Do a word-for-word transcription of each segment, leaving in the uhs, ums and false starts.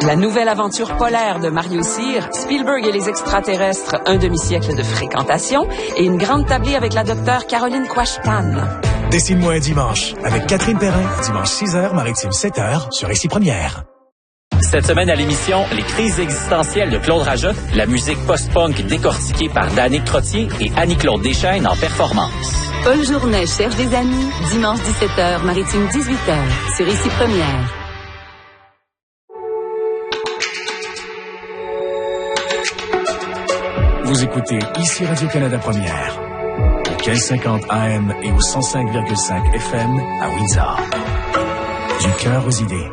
La nouvelle aventure polaire de Mario Cyr, Spielberg et les extraterrestres, un demi-siècle de fréquentation et une grande tablée avec la docteure Caroline Quashtan. Dessine-moi un dimanche avec Catherine Perrin, dimanche six heures, maritime sept heures, sur Ici Première. Cette semaine à l'émission, les crises existentielles de Claude Rajotte, la musique post-punk décortiquée par Danick Trottier et Annie-Claude Deschaines en performance. Paul Journet cherche des amis, dimanche dix-sept heures, maritime dix-huit heures, sur Ici Première. Vous écoutez Ici Radio-Canada Première, au quinze cinquante A M et au cent cinq virgule cinq F M à Windsor. Du cœur aux idées.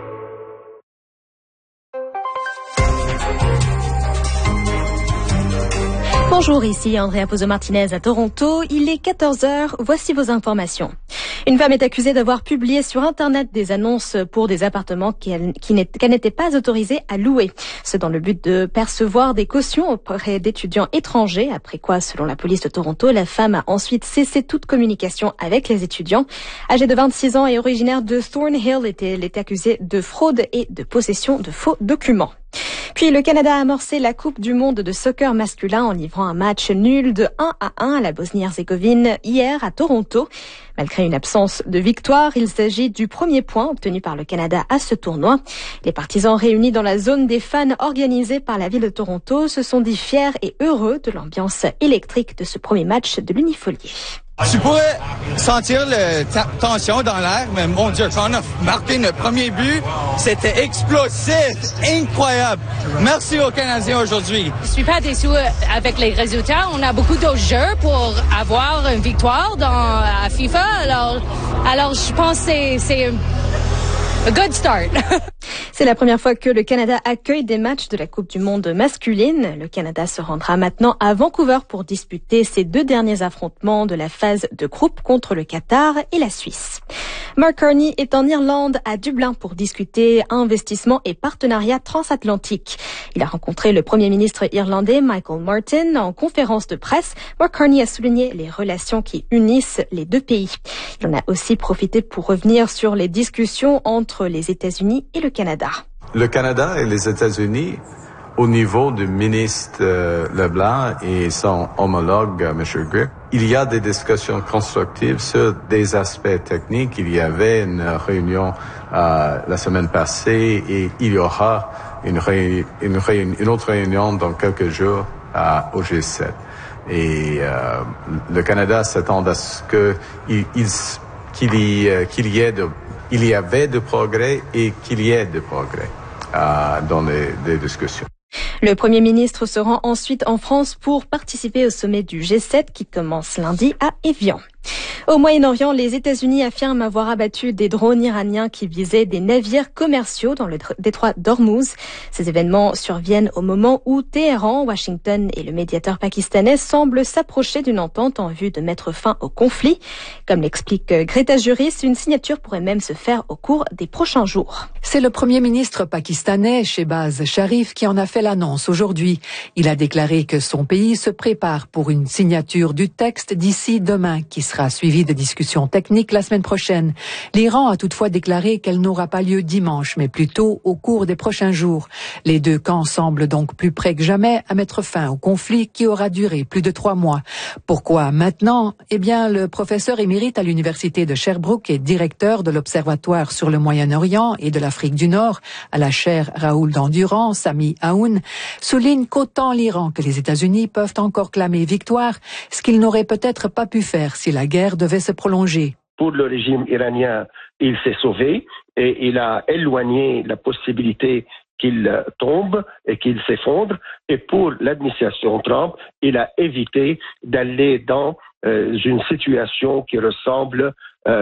Bonjour, ici Andrea Pozo-Martinez à Toronto. Il est quatorze heures. Voici vos informations. Une femme est accusée d'avoir publié sur Internet des annonces pour des appartements qu'elle, qu'elle n'était pas autorisée à louer. Ce dans le but de percevoir des cautions auprès d'étudiants étrangers. Après quoi, selon la police de Toronto, la femme a ensuite cessé toute communication avec les étudiants. Âgée de vingt-six ans et originaire de Thornhill, elle est accusée de fraude et de possession de faux documents. Puis le Canada a amorcé la Coupe du monde de soccer masculin en livrant un match nul de un à un à la Bosnie-Herzégovine hier à Toronto. Malgré une absence de victoire, il s'agit du premier point obtenu par le Canada à ce tournoi. Les partisans réunis dans la zone des fans organisée par la ville de Toronto se sont dit fiers et heureux de l'ambiance électrique de ce premier match de l'Unifolié. Tu pourrais sentir la tension dans l'air, mais mon Dieu, quand on a marqué notre premier but, c'était explosif, incroyable. Merci aux Canadiens aujourd'hui. Je suis pas déçu avec les résultats. On a beaucoup d'autres jeux pour avoir une victoire dans à FIFA. Alors, alors je pense que c'est, c'est a good start. C'est la première fois que le Canada accueille des matchs de la Coupe du monde masculine. Le Canada se rendra maintenant à Vancouver pour disputer ses deux derniers affrontements de la phase de groupe contre le Qatar et la Suisse. Mark Carney est en Irlande, à Dublin, pour discuter investissement et partenariat transatlantique. Il a rencontré le Premier ministre irlandais Michael Martin en conférence de presse. Mark Carney a souligné les relations qui unissent les deux pays. Il en a aussi profité pour revenir sur les discussions entre les États-Unis et le Canada. Le Canada et les États-Unis, au niveau du ministre euh, Leblanc et son homologue, euh, M. Grimm, il y a des discussions constructives sur des aspects techniques. Il y avait une réunion euh, la semaine passée et il y aura une, réuni- une, réuni- une autre réunion dans quelques jours euh, au G sept. Et euh, le Canada s'attend à ce que il, il, qu'il, y, euh, qu'il y ait de, il y avait de progrès et qu'il y ait de progrès euh, dans les, les discussions. Le Premier ministre se rend ensuite en France pour participer au sommet du G sept qui commence lundi à Évian. Au Moyen-Orient, les États-Unis affirment avoir abattu des drones iraniens qui visaient des navires commerciaux dans le détroit d'Ormuz. Ces événements surviennent au moment où Téhéran, Washington et le médiateur pakistanais semblent s'approcher d'une entente en vue de mettre fin au conflit. Comme l'explique Greta Juris, une signature pourrait même se faire au cours des prochains jours. C'est le Premier ministre pakistanais, Shehbaz Sharif, qui en a fait l'annonce aujourd'hui. Il a déclaré que son pays se prépare pour une signature du texte d'ici demain, qui sera suivi de discussions techniques la semaine prochaine. L'Iran a toutefois déclaré qu'elle n'aura pas lieu dimanche, mais plutôt au cours des prochains jours. Les deux camps semblent donc plus près que jamais à mettre fin au conflit qui aura duré plus de trois mois. Pourquoi maintenant? Eh bien, le professeur émérite à l'université de Sherbrooke et directeur de l'Observatoire sur le Moyen-Orient et de l'Afrique du Nord à la chaire Raoul d'Endurance, Sami Aoun, souligne qu'autant l'Iran que les États-Unis peuvent encore clamer victoire, ce qu'ils n'auraient peut-être pas pu faire si la guerre devait se prolonger. Pour le régime iranien, il s'est sauvé et il a éloigné la possibilité qu'il tombe et qu'il s'effondre. Et pour l'administration Trump, il a évité d'aller dans euh, une situation qui ressemble